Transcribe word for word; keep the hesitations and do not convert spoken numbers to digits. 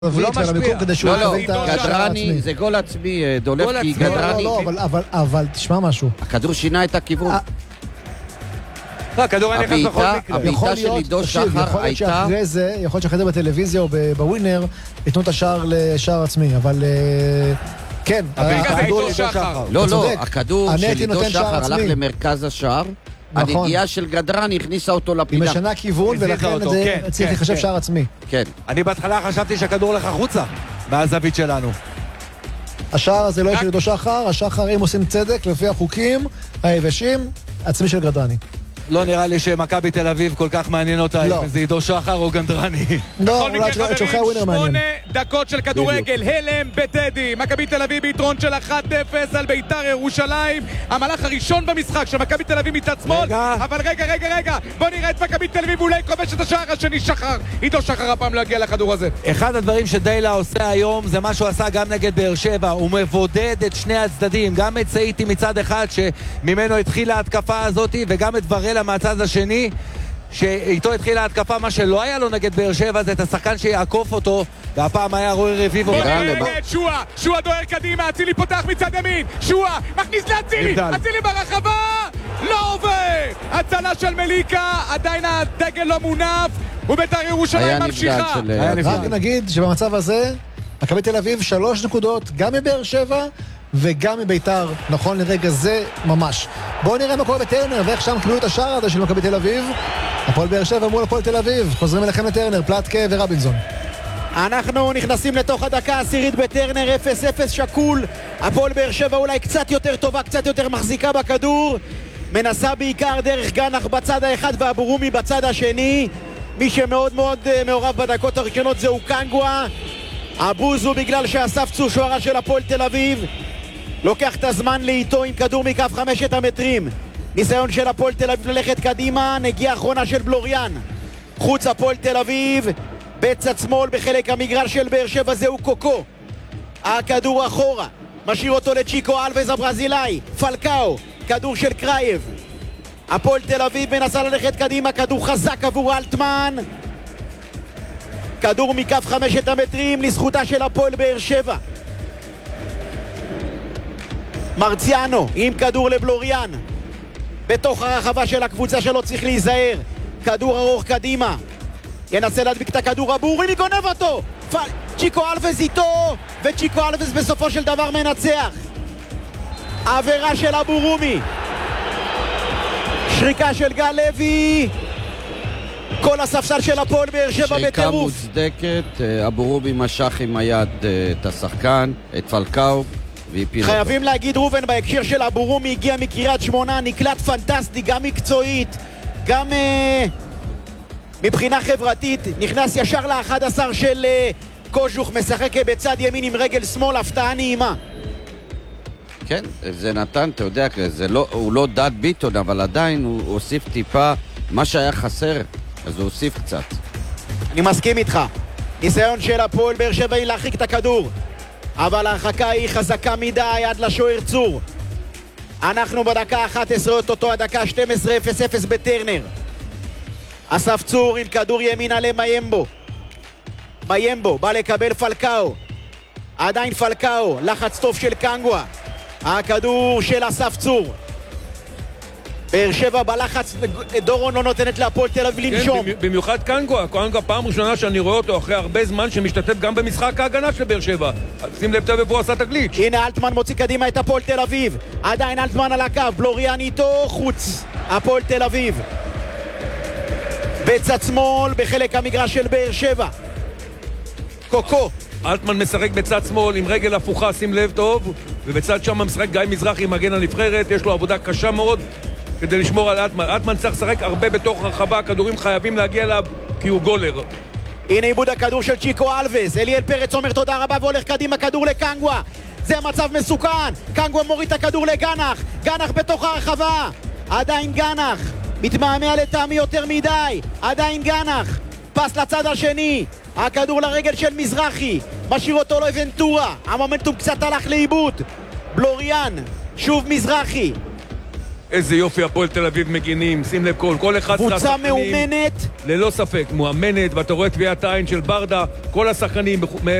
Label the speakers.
Speaker 1: הוא לא משפיע.
Speaker 2: לא, לא, גדרני, זה גול עצמי, דולף, כי גדרני...
Speaker 1: לא, לא, אבל תשמע משהו.
Speaker 2: הכדור שינה את הכיוון.
Speaker 3: הכדור אני נכנס בכל מקרה.
Speaker 2: הבעיטה של עידו שחר הייתה...
Speaker 1: יכול להיות שאחרי זה בטלוויזיה או בווינר יתנו את השער לשער עצמי, אבל... כן,
Speaker 3: הכדור עידו שחר.
Speaker 2: לא, לא, הכדור של עידו שחר הלך למרכז השער. הנגיעה של גדרני הכניסה אותו לפינה.
Speaker 1: היא משנה כיוון ולכן זה צריך לחשב שער עצמי.
Speaker 2: כן.
Speaker 3: אני בהתחלה חשבתי שהכדור הולך החוצה מהזווית שלנו.
Speaker 1: השער הזה לא יש עידו שחר, השחר אם עושים צדק לפי החוקים היבשים, עצמי של גדרני.
Speaker 3: לא נראה לי שמכבי תל אביב כל כך מעניין אותה אם זה עידו שחר או גנדרני.
Speaker 1: לא, אולי שולחי הווינר מעניין.
Speaker 4: שמונה דקות של כדורגל, הלם בטדי. מכבי תל אביב ביתרון של אחת אפס על ביתר ירושלים. המהלך הראשון במשחק של מכבי תל אביב מצד שמאל. אבל רגע, רגע, רגע. בוא נראה את מכבי תל אביב אולי כובש את השער השני שחר. עידו שחר הפעם לא הגיע לכדור הזה.
Speaker 3: אחד הדברים שדיילה עושה היום זה מה שהוא עשה גם נגד באר שבע. הוא מבודד את שני הצדדים. גם את סאיטי מצד אחד שממנו התחילה ההתקפה הזאת וגם את ורלה מהצד השני שאיתו התחילה ההתקפה. מה שלא היה לו נגד באר שבע זה את השחקן שיעקוף אותו, והפעם היה רועי רביבו.
Speaker 4: בוא נראה את שועה, שועה דוהר קדימה, אצילי פותח מצד ימין, שועה מכניס לאצילי, אצילי ברחבה, לא עובר, הצלה של מליקה, עדיין הדגל לא מונף וביתר ירושלים ממשיכה.
Speaker 1: רק נגיד שבמצב הזה מכבי תל אביב שלוש נקודות גם מבאר שבע וגם מביתר, נכון לרגע זה ממש. בואו נראה מה קורה בטרנר ואיך שם קיבלו את השער הזה של מכבי תל אביב. הפועל באר שבע מול הפועל תל אביב, חוזרים אליכם לטרנר, פלטקה ורבינזון.
Speaker 5: אנחנו נכנסים לתוך הדקה העשירית בטרנר, אפס אפס שקול. הפועל באר שבע אולי קצת יותר טובה, קצת יותר מחזיקה בכדור, מנסה בעיקר דרך גנח בצד האחד ואבורומי בצד השני. מי שמאוד מאוד מעורב בדקות הראשונות זהו קנגווה. הבוז הוא בגלל שאסף צור שוערה של הפועל תל אביב לוקח את הזמן לאיתו עם כדור מכף חמשת המטרים. ניסיון של הפועל תל אביב ללכת קדימה, נגיעה אחרונה של בלוריאן. חוץ הפועל תל אביב, בצד שמאל בחלק המגרש של באר שבע זהו קוקו. הכדור אחורה, משאיר אותו לצ'יקו אלווס הברזילאי, פלקאו, כדור של קרייב. הפועל תל אביב מנסה ללכת קדימה, כדור חזק עבור אלטמן. כדור מכף חמשת המטרים לזכותה של הפועל באר שבע. מרציאנו עם כדור לבלוריאן בתוך הרחבה של הקבוצה שלו, צריך להיזהר. כדור ארוך קדימה, ינסה להדביק את הכדור, אבורימי גונב אותו, פ... צ'יקו אלווס איתו, וצ'יקו אלווס בסופו של דבר מנצח. עבירה של אבורומי, שריקה של גל לוי. כל הספסל של הפועל באר שבע בטירוף.
Speaker 2: שריקה מוצדקת, אבורומי משך עם היד את השחקן, את פלקאו,
Speaker 5: חייבים להגיד רובן בהקשר של אבורומי, הגיע מקריית שמונה, נקלט פנטסטי, גם מקצועית, גם uh, מבחינה חברתית, נכנס ישר ל-אחד עשר של uh, קוז'וך, משחק בצד ימין עם רגל שמאל, הפתעה נעימה.
Speaker 2: כן, זה נתן, אתה יודע, זה לא, הוא לא דד ביטון, אבל עדיין הוא הוסיף טיפה, מה שהיה חסר, אז הוא הוסיף קצת.
Speaker 5: אני מסכים איתך, ניסיון של הפועל באר שבע היא להרחיק את הכדור, אבל ההרחקה היא חזקה מדי עד לשוער צור. אנחנו בדקה אחת עשרה, אותו הדקה שתים עשרה, אפס אפס בטרנר. אסף צור עם כדור ימין עלי מיימבו. מיימבו בא לקבל פלקאו, עדיין פלקאו, לחץ טוב של קנגווה. הכדור של אסף צור. באר שבע בלחץ, דורון לא נותנת להפועל תל אביב לנשום.
Speaker 4: כן, במיוחד קנגווה, קנגווה פעם ראשונה שאני רואה אותו אחרי הרבה זמן שמשתתף גם במשחק ההגנה של באר שבע. שים לב טוב, הוא עשה את הגליץ'.
Speaker 5: הנה אלטמן מוציא קדימה את הפועל תל אביב, עדיין אלטמן על הקו, בלוריאן איתו, חוץ הפועל תל אביב. בצד שמאל בחלק המגרש של באר שבע, קוקו.
Speaker 4: אלטמן משחק בצד שמאל עם רגל הפוכה, שים לב טוב, ובצד שם משחק גיא מזרחי מגן הנבחרת, יש לו עבודה קשה מאוד כדי לשמור על אלטמן. אלטמן צריך לשחק הרבה בתוך הרחבה, הכדורים חייבים להגיע אליו כי הוא גולר.
Speaker 5: הנה עיבוד הכדור של צ'יקו אלווס, אליאל פרץ אומר תודה רבה והולך קדימה, כדור לקנגווה, זה מצב מסוכן, קנגווה מוריד את הכדור לגנח, גנח בתוך הרחבה, עדיין גנח, מתמהמה לטעמי יותר מדי, עדיין גנח, פס לצד השני, הכדור לרגל של מזרחי, משאיר אותו לוונטורה, המומנטום קצת הלך לאיבוד, בלוריאן, שוב מזרחי,
Speaker 6: איזה יופי הפועל תל אביב מגינים, שים לב כל, כל אחד
Speaker 5: קבוצה
Speaker 6: מהשחקנים,
Speaker 5: מאומנת.
Speaker 6: ללא ספק, מואמנת, ואתה רואה טביעת העין של ברדה, כל השחקנים